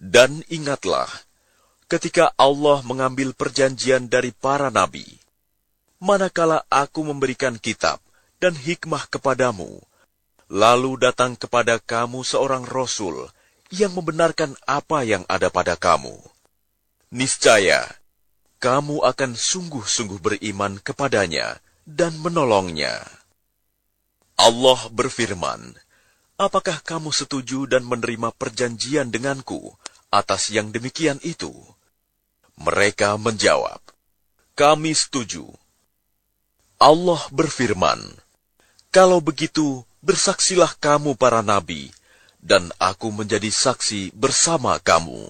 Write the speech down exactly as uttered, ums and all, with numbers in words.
Dan ingatlah, ketika Allah mengambil perjanjian dari para nabi, manakala aku memberikan kitab dan hikmah kepadamu, lalu datang kepada kamu seorang rasul yang membenarkan apa yang ada pada kamu. Niscaya, kamu akan sungguh-sungguh beriman kepadanya dan menolongnya. Allah berfirman, apakah kamu setuju dan menerima perjanjian denganku atas yang demikian itu? Mereka menjawab, kami setuju. Allah berfirman, kalau begitu, bersaksilah kamu para nabi, dan aku menjadi saksi bersama kamu.